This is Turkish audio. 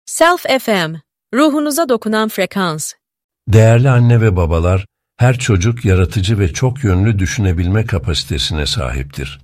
Self FM, ruhunuza dokunan frekans. Değerli anne ve babalar, her çocuk yaratıcı ve çok yönlü düşünebilme kapasitesine sahiptir.